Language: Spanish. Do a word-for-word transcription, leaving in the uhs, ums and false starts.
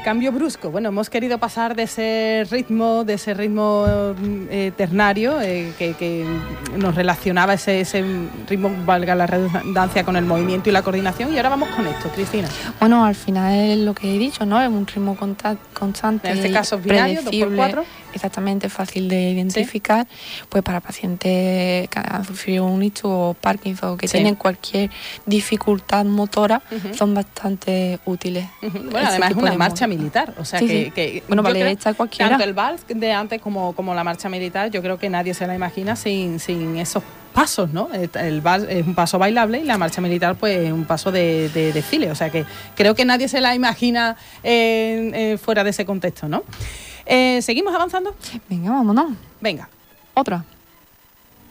Cambio brusco. Bueno, hemos querido pasar de ese ritmo, de ese ritmo eh, ternario eh, que, que nos relacionaba ese, ese ritmo, valga la redundancia, con el movimiento y la coordinación. Y ahora vamos con esto, Cristina. Bueno, al final es lo que he dicho, ¿no? Es un ritmo consta- constante. En este caso es binario, dos por cuatro. Exactamente, fácil de identificar. ¿Sí? Pues para pacientes que han sufrido un ictus o Parkinson, que sí. tienen cualquier dificultad motora, uh-huh. son bastante útiles. Uh-huh. Bueno, además es una marcha militar, o sea sí, que, sí. que bueno, vale, está cualquiera. Tanto el vals de antes como, como la marcha militar, yo creo que nadie se la imagina sin, sin esos pasos, ¿no? El vals es un paso bailable y la marcha militar pues un paso de, de desfile, o sea que creo que nadie se la imagina eh, eh, fuera de ese contexto, ¿no? Eh, ¿Seguimos avanzando? Venga, vámonos. Venga. Otra.